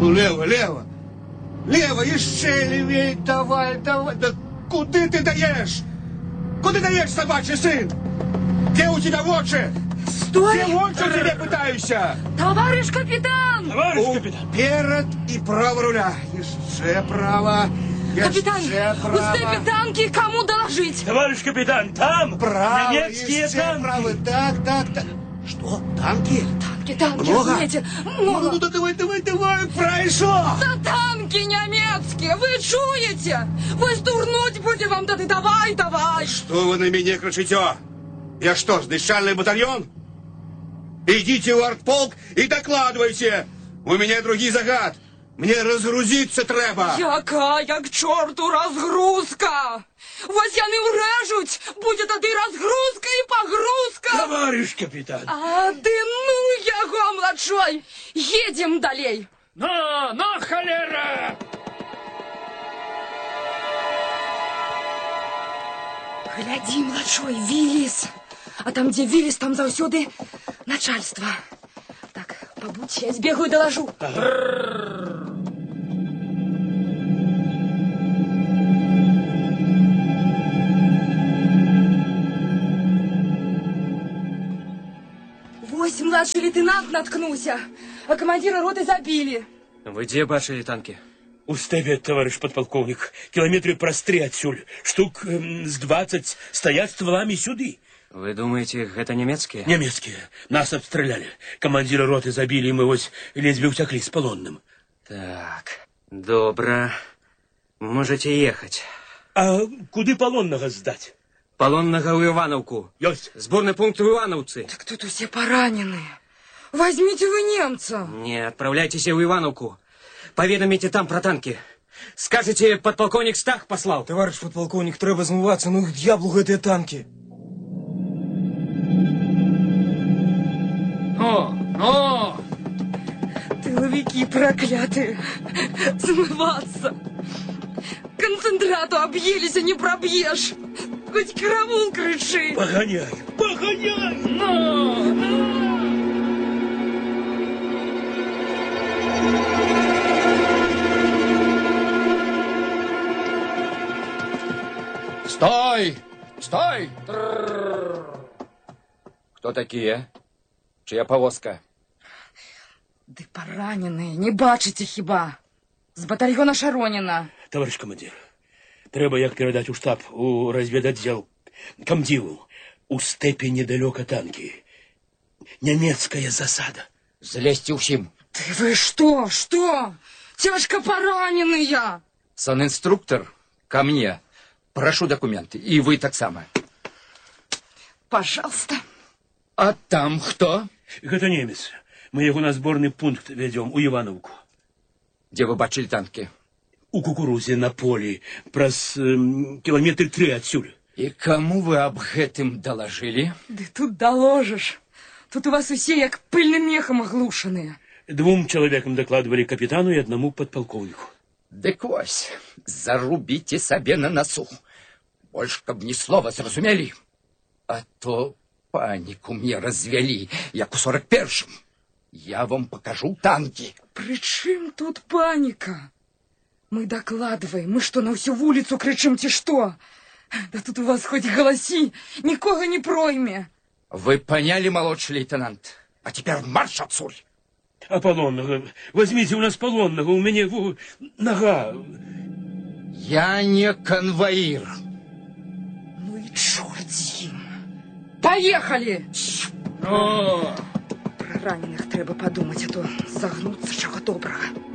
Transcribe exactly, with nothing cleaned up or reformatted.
Лево, лево. Лево, еще левей, давай, давай. Да куды ты даешь? Куды даешь, собачий сын? Где у тебя вотче? Стой! Где вотче у тебя пытаюся? Товарищ капитан! Товарищ капитан! Вперед и право руля. Еще право. Капитан, уступи танки, кому доложить? Товарищ капитан, там право, немецкие танки. Право. Так, так, так. Что? Танки? Танки, танки, много? знаете, много. Ну, ну, давай, давай, давай, пройшло. Да танки немецкие, вы чуете? Вы стурнуть будете вам, да ты давай, давай. Что вы на меня кричите? Я что, знищальный батальон? Идите в артполк и докладывайте. У меня другий загад. Мне разгрузиться треба. Якая к чорту разгрузка? Вас яны врежуть, будет ады разгрузка и погрузка. Товарищ капитан. А ты ну яго, младшой. Едем далей. На, на, холера! Гляди, младшой, Виллис. А там, где Виллис, там заўсёды начальство. Так, побудь, я сбегаю и доложу. Ага. Вось младший лейтенант наткнулся, а командира роты забили. Вы где бачили танки? У степе, товарищ подполковник, километры прострі отсюль. Штук эм, с двадцать стоят стволами сюды. Вы думаете, это немецкие? Немецкие. Нас обстреляли. Командира роты забили, и мы вот ледве утекли с полонным. Так, добро. Можете ехать. А куды полонного сдать? Полонного в Ивановку. Есть. Сборный пункт в Ивановце. Так тут все поранены. Возьмите вы немца. Не, отправляйтесь в Ивановку. Поведомите там про танки. Скажите, подполковник Стах послал. Товарищ подполковник, треба змываться. Ну к дьяблу гэтые танки. О, о! Тыловики проклятые. Смываться. Концентрату объелись, а не пробьешь. Хоть караул кричи. Погоняй, погоняй! На! Стой! Стой! Кто такие? Чья повозка? Ды пораненные, не бачите хіба. З батальона Шароніна. Товарищ командир, треба як передать у штаб, у разведотдел комдиву. У степи недалеко танки. Немецкая засада. Злезьте усім. Ты вы что, что? Тяжко пораненные. Санинструктор, ко мне. Прошу документы. И вы так само. Пожалуйста. А там кто? Это немец. Мы его на сборный пункт ведем, у Ивановку. Где вы бачили танки? У кукурузе на поле, праз эм, километр три отсюда. И кому вы об гэтым доложили? Да тут доложишь. Тут у вас усе як пыльным мехом оглушенные. Двум человекам докладывали капитану и одному подполковнику. Дык вось, зарубите себе на носу. Больше, каб ни слова зразумели. А то панику мне развели, як у сорок першем. Я вам покажу танки. При чым тут паника? Мы докладываем, мы что, на всю улицу кричим, ці что? Да тут у вас хоть голоси, никого не пройме. Вы поняли, молодший лейтенант? А теперь марш отсюль. А полонного? Возьмите у нас полонного, у меня во, нога. Я не конвоир. Ну и черт с ним. Поехали! О! Про раненых треба подумать, а то загнуться чего доброго.